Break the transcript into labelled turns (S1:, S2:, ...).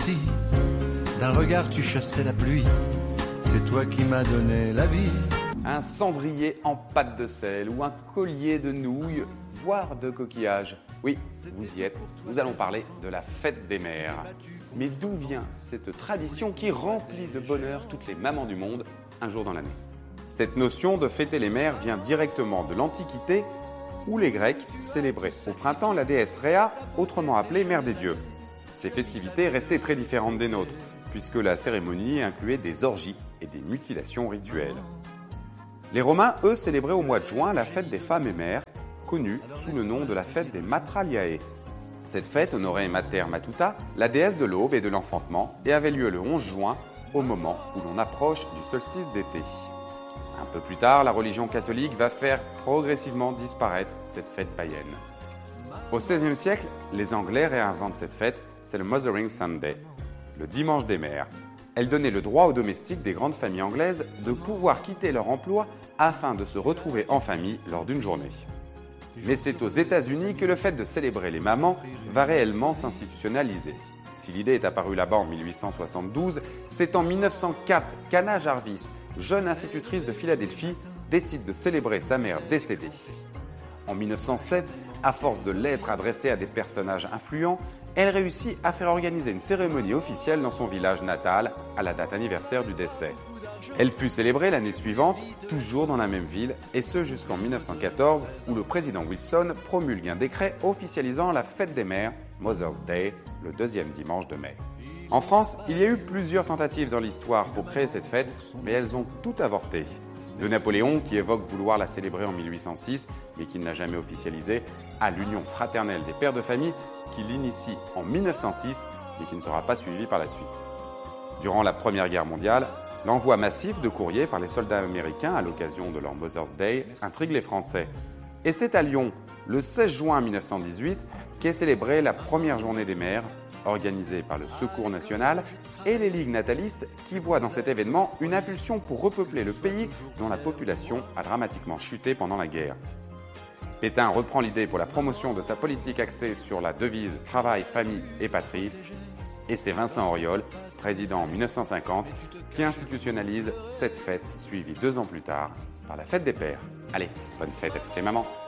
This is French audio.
S1: si d'un regard tu chassais la pluie. C'est toi qui m'as donné la vie.
S2: Un cendrier en pâte de sel ou un collier de nouilles, voire de coquillages. Oui, vous y êtes, nous allons parler de la fête des mères. Mais d'où vient cette tradition qui remplit de bonheur toutes les mamans du monde un jour dans l'année? Cette notion de fêter les mères vient directement de l'Antiquité où les Grecs célébraient au printemps la déesse Rhéa, autrement appelée mère des dieux. Ces festivités restaient très différentes des nôtres, puisque la cérémonie incluait des orgies et des mutilations rituelles. Les Romains, eux, célébraient au mois de juin la fête des femmes et mères, connue sous le nom de la fête des Matraliae. Cette fête honorait Mater Matuta, la déesse de l'aube et de l'enfantement, et avait lieu le 11 juin, au moment où l'on approche du solstice d'été. Un peu plus tard, la religion catholique va faire progressivement disparaître cette fête païenne. Au XVIe siècle, les Anglais réinventent cette fête, c'est le Mothering Sunday, le dimanche des mères. Elle donnait le droit aux domestiques des grandes familles anglaises de pouvoir quitter leur emploi afin de se retrouver en famille lors d'une journée. Mais c'est aux États-Unis que le fait de célébrer les mamans va réellement s'institutionnaliser. Si l'idée est apparue là-bas en 1872, c'est en 1904 qu'Anna Jarvis, jeune institutrice de Philadelphie, décide de célébrer sa mère décédée. En 1907, à force de lettres adressées à des personnages influents, elle réussit à faire organiser une cérémonie officielle dans son village natal à la date anniversaire du décès. Elle fut célébrée l'année suivante, toujours dans la même ville, et ce jusqu'en 1914, où le président Wilson promulgue un décret officialisant la fête des mères, Mother's Day, le deuxième dimanche de mai. En France, il y a eu plusieurs tentatives dans l'histoire pour créer cette fête, mais elles ont toutes avorté. De Napoléon, qui évoque vouloir la célébrer en 1806, mais qui ne l'a jamais officialisée, à l'Union fraternelle des pères de famille, qui l'initie en 1906, mais qui ne sera pas suivie par la suite. Durant la Première Guerre mondiale, l'envoi massif de courriers par les soldats américains à l'occasion de leur Mother's Day intrigue les Français. Et c'est à Lyon, le 16 juin 1918, qu'est célébrée la première journée des mères, organisée par le Secours national et les ligues natalistes qui voient dans cet événement une impulsion pour repeupler le pays dont la population a dramatiquement chuté pendant la guerre. Pétain reprend l'idée pour la promotion de sa politique axée sur la devise « Travail, famille et patrie ». Et c'est Vincent Auriol, président en 1950, qui institutionnalise cette fête suivie 2 ans plus tard par la fête des pères. Allez, bonne fête à toutes les mamans!